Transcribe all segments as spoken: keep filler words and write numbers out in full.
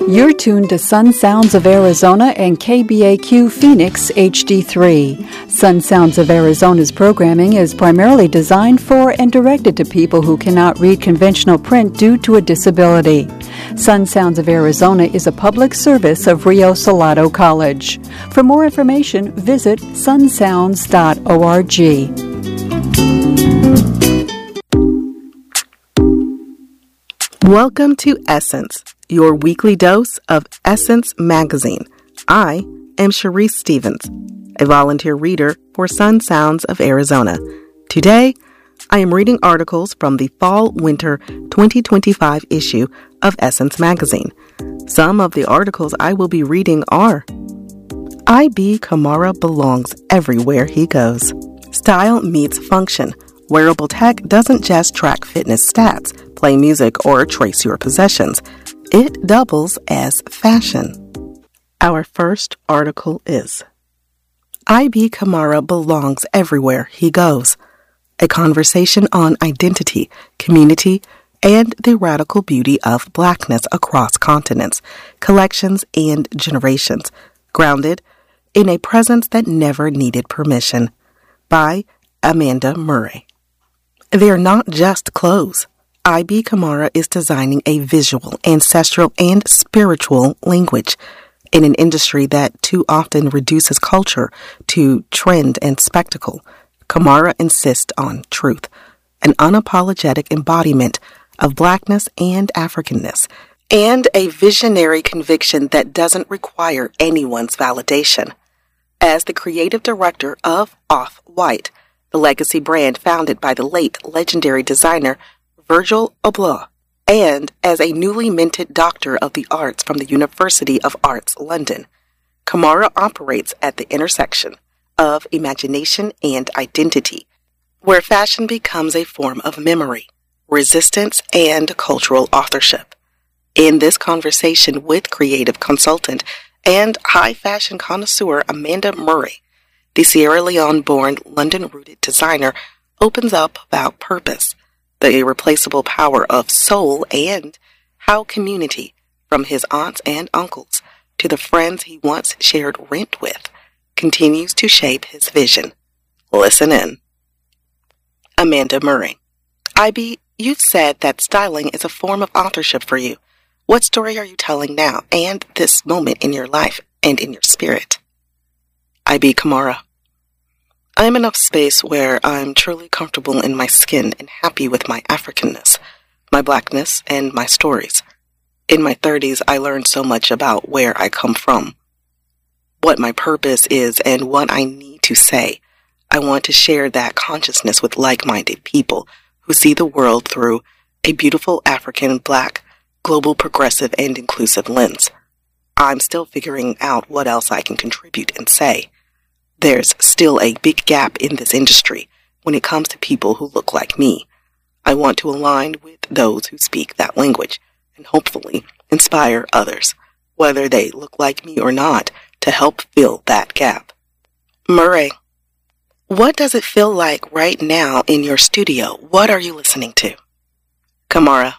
You're tuned to Sun Sounds of Arizona and K B A Q Phoenix H D three. Sun Sounds of Arizona's programming is primarily designed for and directed to people who cannot read conventional print due to a disability. Sun Sounds of Arizona is a public service of Rio Salado College. For more information, visit sun sounds dot org. Welcome to Essence, your weekly dose of Essence Magazine. I am Sharice Stevens, a volunteer reader for Sun Sounds of Arizona. Today, I am reading articles from the Fall-Winter twenty twenty-five issue of Essence Magazine. Some of the articles I will be reading are: I B Kamara belongs everywhere he goes. Style meets function. Wearable tech doesn't just track fitness stats, play music, or trace your possessions. It doubles as fashion. Our first article is I B Kamara belongs everywhere he goes. A conversation on identity, community, and the radical beauty of Blackness across continents, collections, and generations, grounded in a presence that never needed permission. By Amanda Murray. They're not just clothes. I B Kamara is designing a visual, ancestral, and spiritual language in an industry that too often reduces culture to trend and spectacle. Kamara insists on truth, an unapologetic embodiment of Blackness and Africanness, and a visionary conviction that doesn't require anyone's validation. As the creative director of Off-White, the legacy brand founded by the late legendary designer Virgil Abloh, and as a newly minted Doctor of the Arts from the University of Arts, London, Kamara operates at the intersection of imagination and identity, where fashion becomes a form of memory, resistance, and cultural authorship. In this conversation with creative consultant and high fashion connoisseur Amanda Murray, the Sierra Leone-born, London-rooted designer opens up about purpose, the irreplaceable power of soul, and how community, from his aunts and uncles to the friends he once shared rent with, continues to shape his vision. Listen in. Amanda Murray. I B, you've said that styling is a form of authorship for you. What story are you telling now and this moment in your life and in your spirit? I B Kamara. I am in a space where I'm truly comfortable in my skin and happy with my Africanness, my Blackness, and my stories. In my thirties, I learned so much about where I come from, what my purpose is, and what I need to say. I want to share that consciousness with like-minded people who see the world through a beautiful African, Black, global, progressive, and inclusive lens. I'm still figuring out what else I can contribute and say. There's still a big gap in this industry when it comes to people who look like me. I want to align with those who speak that language and hopefully inspire others, whether they look like me or not, to help fill that gap. Murray, what does it feel like right now in your studio? What are you listening to? Kamara.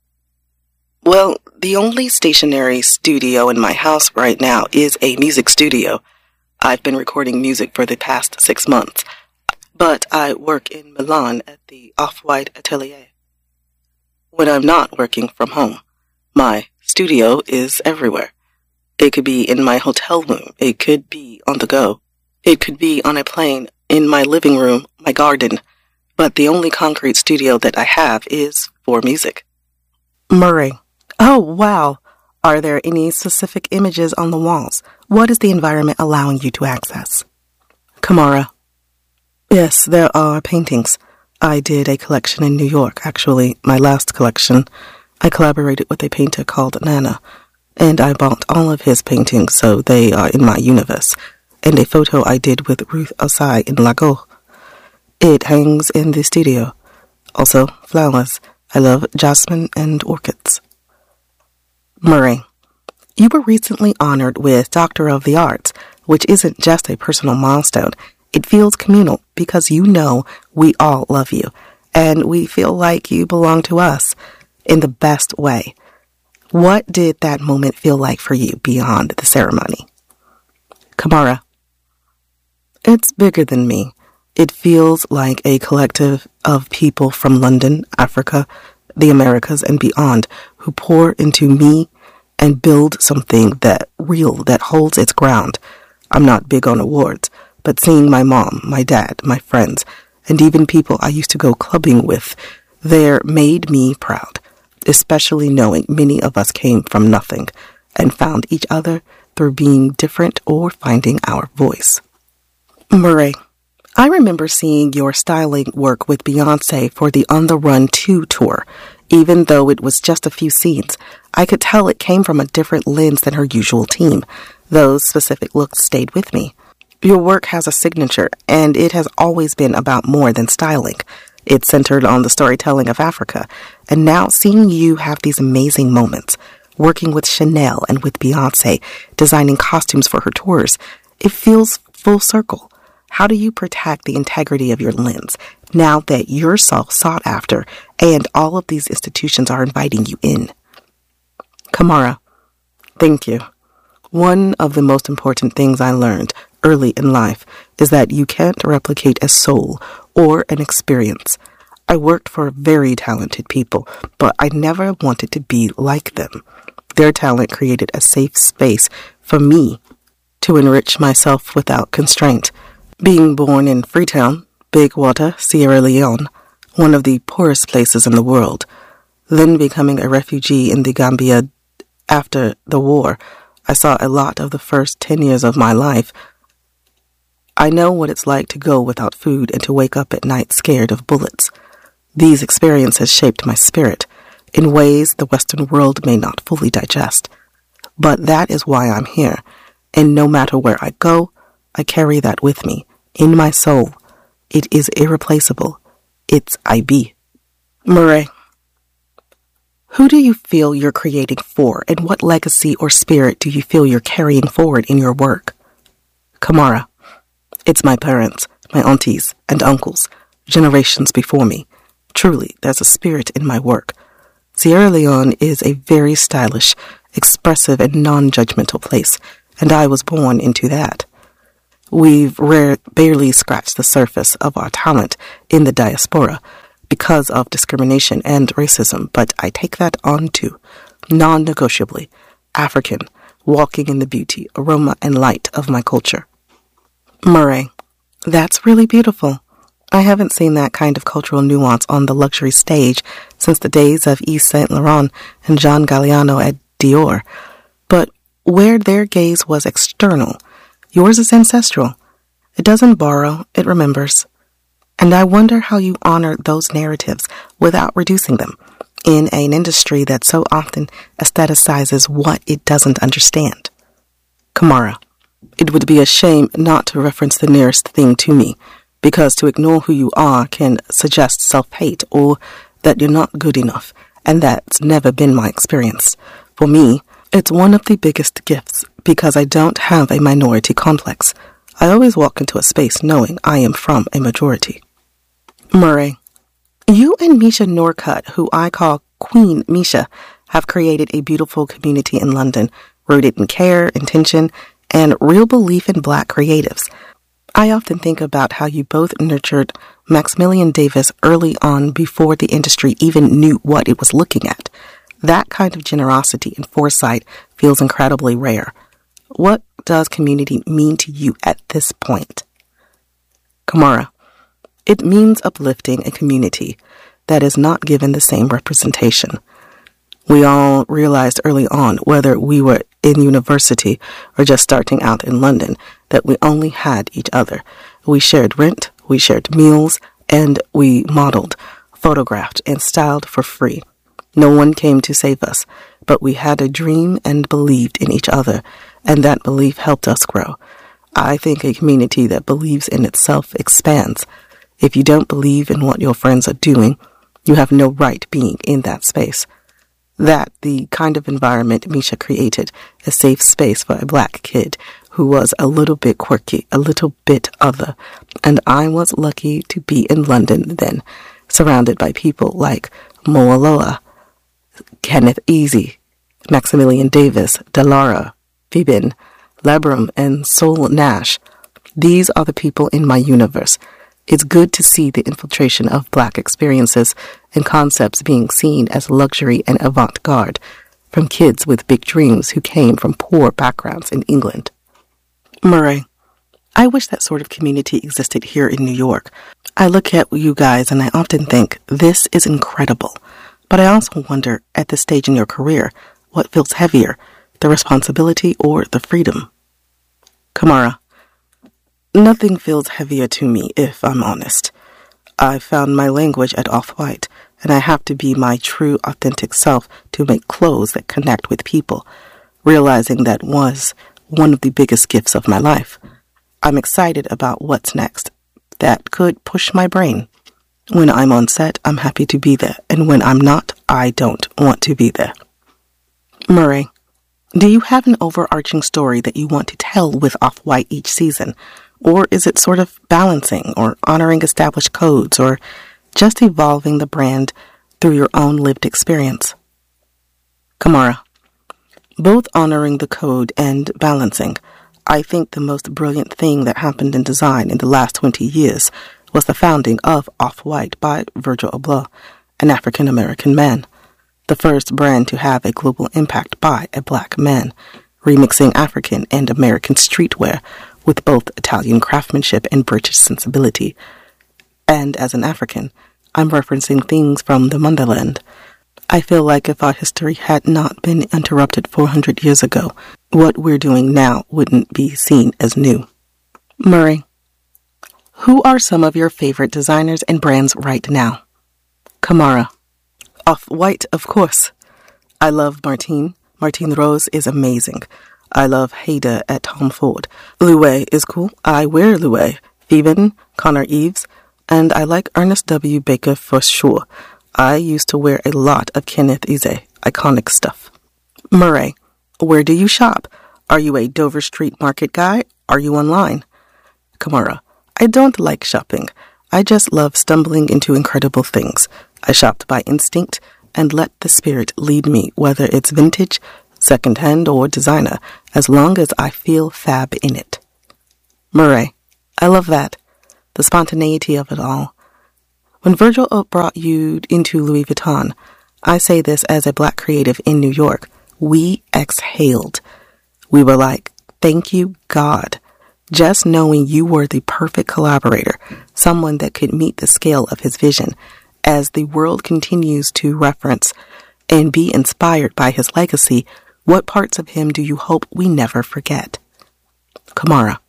Well, the only stationary studio in my house right now is a music studio. I've been recording music for the past six months, but I work in Milan at the Off-White Atelier. When I'm not working from home, my studio is everywhere. It could be in my hotel room. It could be on the go. It could be on a plane, in my living room, my garden. But the only concrete studio that I have is for music. Murray. Oh, wow. Are there any specific images on the walls? What is the environment allowing you to access? Kamara. Yes, there are paintings. I did a collection in New York, actually, my last collection. I collaborated with a painter called Nana, and I bought all of his paintings, so they are in my universe, and a photo I did with Ruth Osai in Lago. It hangs in the studio. Also, flowers. I love jasmine and orchids. Murray. You were recently honored with Doctor of the Arts, which isn't just a personal milestone. It feels communal because you know we all love you, and we feel like you belong to us in the best way. What did that moment feel like for you beyond the ceremony? Kamara. It's bigger than me. It feels like a collective of people from London, Africa, the Americas, and beyond who pour into me and build something that real, that holds its ground. I'm not big on awards, but seeing my mom, my dad, my friends, and even people I used to go clubbing with there made me proud, especially knowing many of us came from nothing and found each other through being different or finding our voice. Murray, I remember seeing your styling work with Beyoncé for the On the Run two tour. Even though it was just a few scenes, I could tell it came from a different lens than her usual team. Those specific looks stayed with me. Your work has a signature, and it has always been about more than styling. It's centered on the storytelling of Africa, and now seeing you have these amazing moments, working with Chanel and with Beyoncé, designing costumes for her tours, it feels full circle. How do you protect the integrity of your lens now that you're so sought after and all of these institutions are inviting you in? Kamara, thank you. One of the most important things I learned early in life is that you can't replicate a soul or an experience. I worked for very talented people, but I never wanted to be like them. Their talent created a safe space for me to enrich myself without constraint. Being born in Freetown, Big Water, Sierra Leone, one of the poorest places in the world, then becoming a refugee in the Gambia after the war, I saw a lot of the first ten years of my life. I know what it's like to go without food and to wake up at night scared of bullets. These experiences shaped my spirit in ways the Western world may not fully digest. But that is why I'm here, and no matter where I go, I carry that with me, in my soul. It is irreplaceable. It's I B. Murray, who do you feel you're creating for, and what legacy or spirit do you feel you're carrying forward in your work? Kamara, it's my parents, my aunties, and uncles, generations before me. Truly, there's a spirit in my work. Sierra Leone is a very stylish, expressive, and non-judgmental place, and I was born into that. We've rare, barely scratched the surface of our talent in the diaspora because of discrimination and racism, but I take that on too, non-negotiably, African, walking in the beauty, aroma, and light of my culture. Murray, that's really beautiful. I haven't seen that kind of cultural nuance on the luxury stage since the days of Yves Saint Laurent and John Galliano at Dior, but where their gaze was external, yours is ancestral. It doesn't borrow, it remembers. And I wonder how you honor those narratives without reducing them in an industry that so often aestheticizes what it doesn't understand. Kamara, it would be a shame not to reference the nearest thing to me, because to ignore who you are can suggest self-hate or that you're not good enough, and that's never been my experience. For me, it's one of the biggest gifts because I don't have a minority complex. I always walk into a space knowing I am from a majority. Murray, you and Misha Norcutt, who I call Queen Misha, have created a beautiful community in London, rooted in care, intention, and real belief in Black creatives. I often think about how you both nurtured Maximilian Davis early on before the industry even knew what it was looking at. That kind of generosity and foresight feels incredibly rare. What does community mean to you at this point? Kamara, it means uplifting a community that is not given the same representation. We all realized early on, whether we were in university or just starting out in London, that we only had each other. We shared rent, we shared meals, and we modeled, photographed, and styled for free. No one came to save us, but we had a dream and believed in each other, and that belief helped us grow. I think a community that believes in itself expands. If you don't believe in what your friends are doing, you have no right being in that space. That the kind of environment Misha created, a safe space for a Black kid who was a little bit quirky, a little bit other, and I was lucky to be in London then, surrounded by people like Mo Aloha, Kenneth Easy, Maximilian Davis, Dallara, Fibin, Labram, and Sol Nash. These are the people in my universe. It's good to see the infiltration of Black experiences and concepts being seen as luxury and avant-garde from kids with big dreams who came from poor backgrounds in England. Murray, I wish that sort of community existed here in New York. I look at you guys and I often think, this is incredible. But I also wonder, at this stage in your career, what feels heavier, the responsibility or the freedom? Kamara, nothing feels heavier to me, if I'm honest. I found my language at Off-White, and I have to be my true, authentic self to make clothes that connect with people, realizing that was one of the biggest gifts of my life. I'm excited about what's next. That could push my brain. When I'm on set, I'm happy to be there, and when I'm not, I don't want to be there. Murray, do you have an overarching story that you want to tell with Off-White each season? Or is it sort of balancing or honoring established codes or just evolving the brand through your own lived experience? Kamara, both honoring the code and balancing. I think the most brilliant thing that happened in design in the last twenty years was the founding of Off-White by Virgil Abloh, an African-American man, the first brand to have a global impact by a Black man, remixing African and American streetwear with both Italian craftsmanship and British sensibility. And as an African, I'm referencing things from the motherland. I feel like if our history had not been interrupted four hundred years ago, what we're doing now wouldn't be seen as new. Murray, who are some of your favorite designers and brands right now? Kamara, Off-White, of course. I love Martine. Martine Rose is amazing. I love Haida at Tom Ford. Louis is cool. I wear Louis. Phoeben, Connor Eves, and I like Ernest W. Baker for sure. I used to wear a lot of Kenneth Eze, iconic stuff. Murray, where do you shop? Are you a Dover Street Market guy? Are you online? Kamara, I don't like shopping. I just love stumbling into incredible things. I shopped by instinct and let the spirit lead me, whether it's vintage, second-hand, or designer, as long as I feel fab in it. Murray, I love that. The spontaneity of it all. When Virgil brought you into Louis Vuitton, I say this as a Black creative in New York, we exhaled. We were like, thank you, God. Just knowing you were the perfect collaborator, someone that could meet the scale of his vision, as the world continues to reference and be inspired by his legacy, what parts of him do you hope we never forget? Kamara,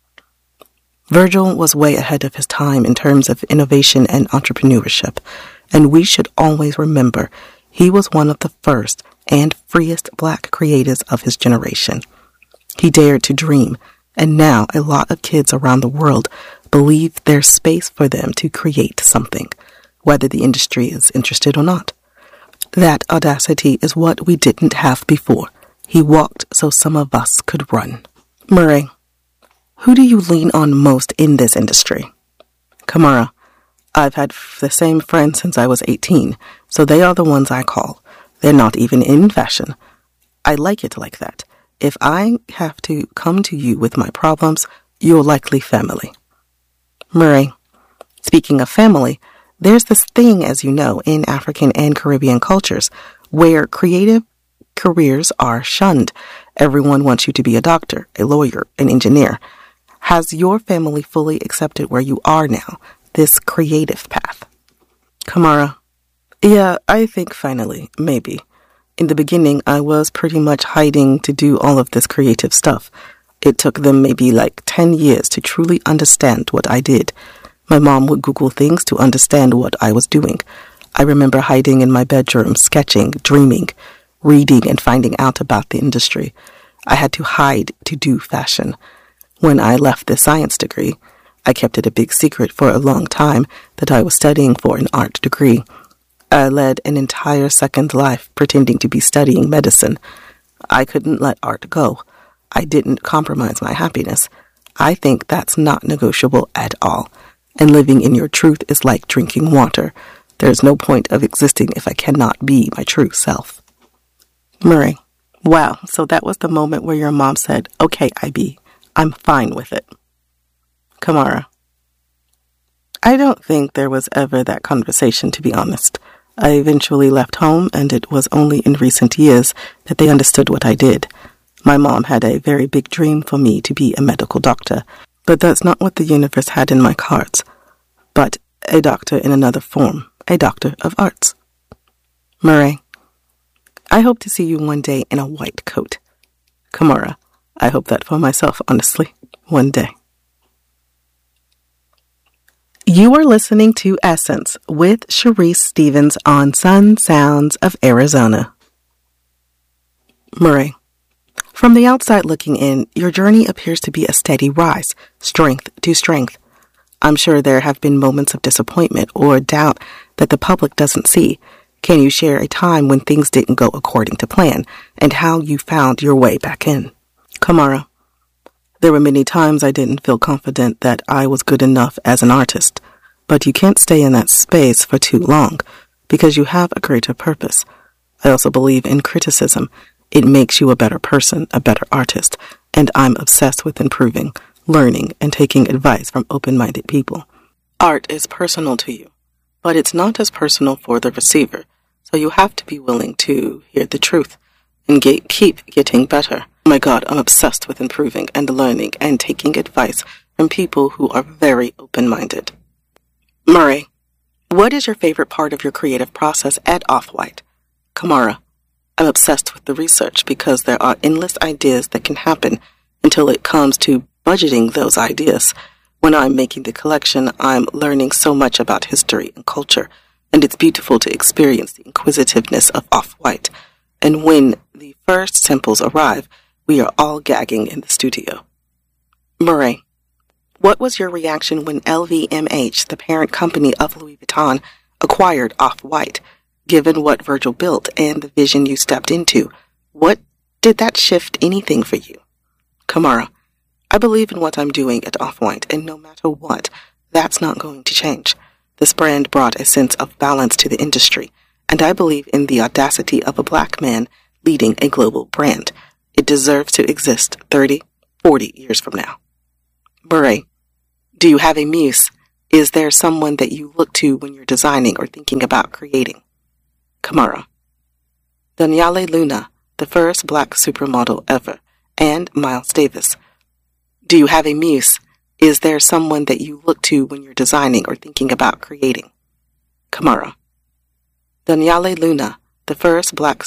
Virgil was way ahead of his time in terms of innovation and entrepreneurship, and we should always remember he was one of the first and freest Black creators of his generation. He dared to dream, and now a lot of kids around the world believe there's space for them to create something, whether the industry is interested or not. That audacity is what we didn't have before. He walked so some of us could run. Murray, who do you lean on most in this industry? Kamara, I've had the same friends since I was eighteen, so they are the ones I call. They're not even in fashion. I like it like that. If I have to come to you with my problems, you're likely family. Murray, speaking of family, there's this thing, as you know, in African and Caribbean cultures where creative careers are shunned. Everyone wants you to be a doctor, a lawyer, an engineer. Has your family fully accepted where you are now, this creative path? Kamara, yeah, I think finally, maybe. In the beginning, I was pretty much hiding to do all of this creative stuff. It took them maybe like ten years to truly understand what I did. My mom would Google things to understand what I was doing. I remember hiding in my bedroom, sketching, dreaming, reading, and finding out about the industry. I had to hide to do fashion. When I left the science degree, I kept it a big secret for a long time that I was studying for an art degree. I led an entire second life pretending to be studying medicine. I couldn't let art go. I didn't compromise my happiness. I think that's not negotiable at all. And living in your truth is like drinking water. There's no point of existing if I cannot be my true self. Murray, wow, so that was the moment where your mom said, okay, I B, I'm fine with it. Kamara, I don't think there was ever that conversation, to be honest. I eventually left home, and it was only in recent years that they understood what I did. My mom had a very big dream for me to be a medical doctor, but that's not what the universe had in my cards. But a doctor in another form, a doctor of arts. Murray, I hope to see you one day in a white coat. Kamara, I hope that for myself, honestly, one day. You are listening to Essence with Sharice Stevens on Sun Sounds of Arizona. Murray, from the outside looking in, your journey appears to be a steady rise, strength to strength. I'm sure there have been moments of disappointment or doubt that the public doesn't see. Can you share a time when things didn't go according to plan and how you found your way back in? Kamara, there were many times I didn't feel confident that I was good enough as an artist, but you can't stay in that space for too long because you have a greater purpose. I also believe in criticism. It makes you a better person, a better artist, and I'm obsessed with improving, learning, and taking advice from open-minded people. Art is personal to you, but it's not as personal for the receiver, so you have to be willing to hear the truth and get, keep getting better. Oh my God, I'm obsessed with improving and learning and taking advice from people who are very open-minded. Murray, what is your favorite part of your creative process at Off-White? Kamara, I'm obsessed with the research because there are endless ideas that can happen until it comes to budgeting those ideas. When I'm making the collection, I'm learning so much about history and culture, and it's beautiful to experience the inquisitiveness of Off-White. And when the first samples arrive, we are all gagging in the studio. Murray, what was your reaction when L V M H, the parent company of Louis Vuitton, acquired Off-White? Given what Virgil built and the vision you stepped into, what did that shift anything for you? Kamara, I believe in what I'm doing at Off-White, and no matter what, that's not going to change. This brand brought a sense of balance to the industry, and I believe in the audacity of a black man leading a global brand. It deserves to exist thirty, forty years from now. Murray, do you have a muse? Is there someone that you look to when you're designing or thinking about creating? Kamara, Daniele Luna, the first black supermodel ever, and Miles Davis. Do you have a muse? Is there someone that you look to when you're designing or thinking about creating? Kamara, Daniele Luna, the first black